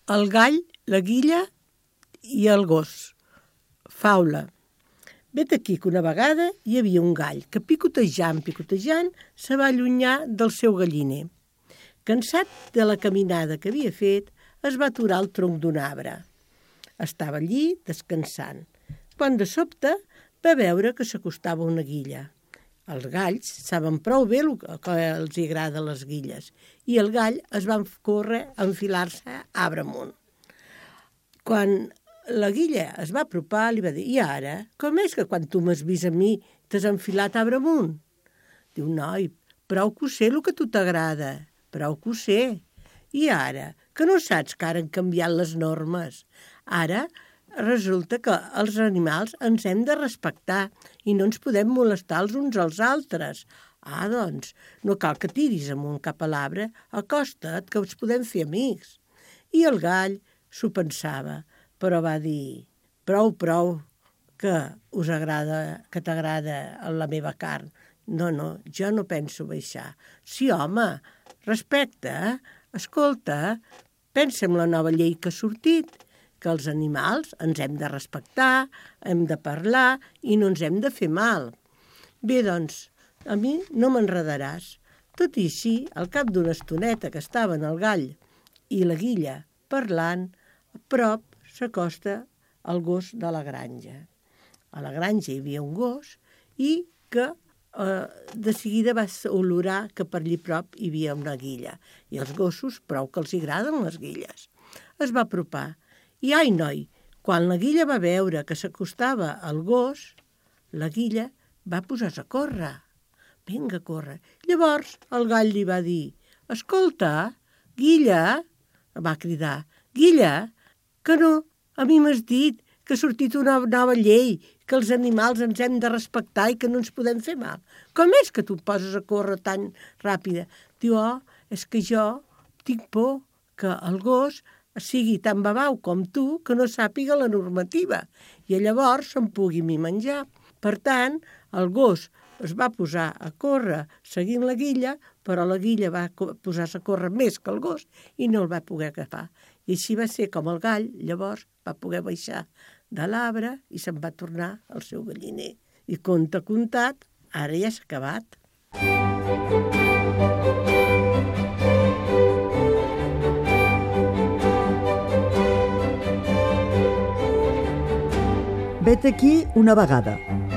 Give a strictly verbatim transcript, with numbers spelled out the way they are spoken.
El gall, la guilla i el gos. Faula. Vet aquí que una vegada hi havia un gall que picotejant, picotejant, se va allunyar del seu galliner. Cansat de la caminada que havia fet, es va aturar al tronc d'un arbre. Estava allí descansant, quan de sobte va veure que s'acostava una guilla. Els galls saben prou bé el que els agrada les guilles i el gall es va córrer a enfilar-se arbre amunt. Quan la guilla es va apropar, li va dir: «I ara, com és que quan tu m'has vist a mi t'has enfilat arbre amunt?» Diu: «Noi, prou que ho sé el que a tu t'agrada, prou que ho sé. I ara, que no saps que ara han canviat les normes? Ara resulta que els animals ens hem de respectar i no ens podem molestar els uns als altres. Ah, doncs, no cal que tiris amunt cap a l'arbre, acosta't, que ens podem fer amics». I el gall s'ho pensava, però va dir: «Prou, prou, que us agrada, que t'agrada la meva carn. No, no, jo no penso baixar. Sí, home, respecta, escolta, pensa en la nova llei que ha sortit, que els animals ens hem de respectar, hem de parlar i no ens hem de fer mal. Bé, doncs, a mi no m'enredaràs». Tot i així, al cap d'una estoneta que estaven el gall i la guilla parlant, a prop s'acosta el gos de la granja. A la granja hi havia un gos i que eh, de seguida va olorar que per allí prop hi havia una guilla. I els gossos, prou que els agraden les guilles. Es va apropar. I ai, noi, quan la guilla va veure que s'acostava al gos, la guilla va posar-se a córrer. Vinga, a córrer. Llavors el gall li va dir: «Escolta, guilla», va cridar, «guilla, que no, a mi m'has dit que ha sortit una nova llei, que els animals ens hem de respectar i que no ens podem fer mal. Com és que tu et poses a córrer tan ràpida?» Diu: «Oh, és que jo tinc por que el gos sigui tan babau com tu que no sàpiga la normativa i llavors se'n pugui mi menjar. Per tant, el gos es va posar a córrer seguint la guilla, però la guilla va posar-se a córrer més que el gos i no el va poder agafar. I així va ser com el gall llavors va poder baixar de l'arbre i se'n va tornar al seu galliner. I conte contat, ara ja s'ha acabat. Vet aquí una vegada.